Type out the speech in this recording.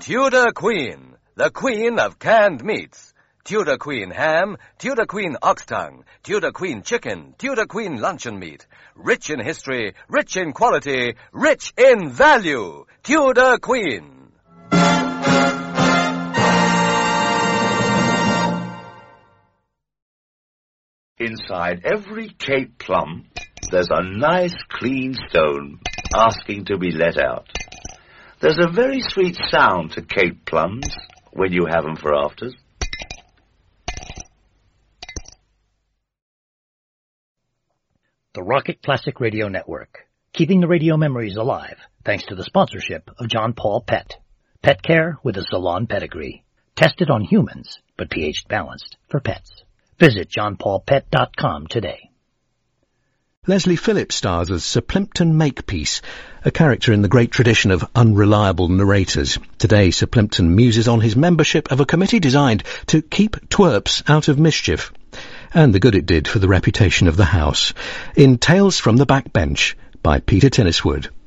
Tudor Queen, the queen of canned meats. Tudor Queen ham, Tudor Queen ox tongue, Tudor Queen chicken, Tudor Queen luncheon meat. Rich in history, rich in quality, rich in value. Tudor Queen. Inside every Cape plum, there's a nice clean stone asking to be let out. There's a very sweet sound to Cape plums when you have them for afters. The Rocket Classic Radio Network, keeping the radio memories alive thanks to the sponsorship of John Paul Pet. Pet care with a salon pedigree. Tested on humans, but pH balanced for pets. Visit johnpaulpet.com today. Leslie Phillips stars as Sir Plimpton Makepeace, a character in the great tradition of unreliable narrators. Today, Sir Plimpton muses on his membership of a committee designed to keep twerps out of mischief, and the good it did for the reputation of the house, in Tales from the Backbench by Peter Tinniswood.